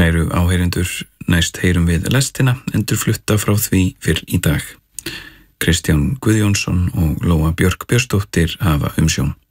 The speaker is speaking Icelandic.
Kæru áheyrendur, næst heyrum við lestina endurflutta frá því fyrr í dag. Kristján Guðjónsson og Lóa Björk Björnsdóttir hafa umsjón.